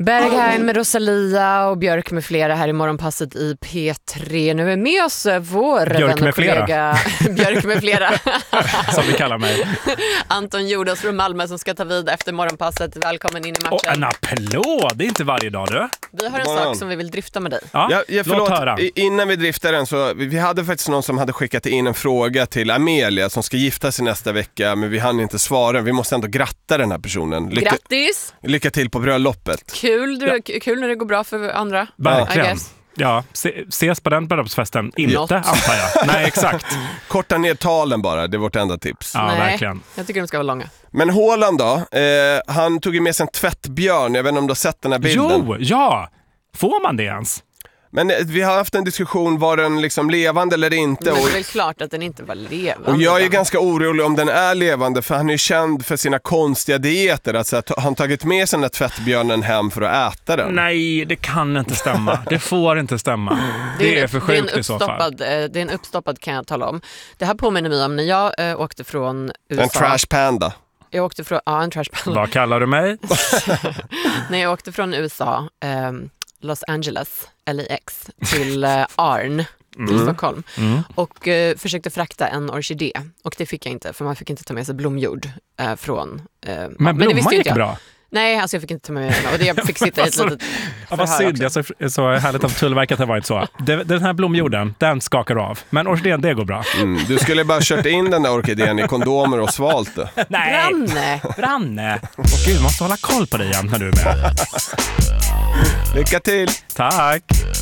Berghain med Rosalia och Björk med flera här i morgonpasset i P3. Nu är med oss vår vän och kollega Björk med flera som vi kallar mig. Anton Jordas från Malmö som ska ta vid efter morgonpasset. Välkommen in i matchen. Och en applåd, det är inte varje dag du. Vi har en sak som vi vill drifta med dig. Ja, låt höra. Innan vi driftar den så vi hade faktiskt någon som hade skickat in en fråga till Amelia som ska gifta sig nästa vecka, men vi hann inte svara. Vi måste ändå gratta den här personen. Grattis! Lycka till på bröllopet. Kul när det går bra för andra. Verkligen. Ja, ses på den bröllopsfesten. Inte, antar jag. Nej, exakt. Korta ner talen bara, det är vårt enda tips. Ja, Nej, verkligen. Jag tycker de ska vara långa. Men Haaland då, han tog ju med sig en tvättbjörn. Jag vet inte om du har sett den här bilden. Jo, ja. Får man det ens? Men vi har haft en diskussion, var den liksom levande eller inte? Men det är väl klart att den inte var levande. Och jag är ganska orolig om den är levande, för han är ju känd för sina konstiga dieter. Alltså att han tagit med sig den där tvättbjörnen hem för att äta den. Nej, det kan inte stämma. Det får inte stämma. Det är för sjukt i så fall. Det är en uppstoppad, kan jag tala om. Det här påminner mig om när jag åkte från USA. En trash panda. Jag åkte från, en trash panda. Vad kallar du mig? När jag åkte från USA, Los Angeles, LAX, till Arn, till Stockholm. Och försökte frakta en orkidé. Och det fick jag inte, för man fick inte ta med sig blomjord från... men blomman gick bra. Nej, alltså jag fick inte ta med mig. Och jag fick sitta i ett litet vad synd, jag så härligt av Tullverket har varit så. Den här blomjorden, den skakar av. Men orkidén, det går bra. Du skulle bara kört in den där orkidén i kondomer och svalt det. Nej, Branne. Gud, man måste hålla koll på dig igen när du är med. Lycka till! Tack!